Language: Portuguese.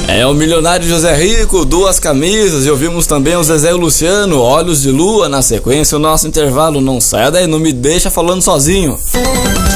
É o milionário José Rico, Duas Camisas, e ouvimos também o Zezé e o Luciano, Olhos de Lua. Na sequência, o nosso intervalo. Não saia daí, não me deixa falando sozinho.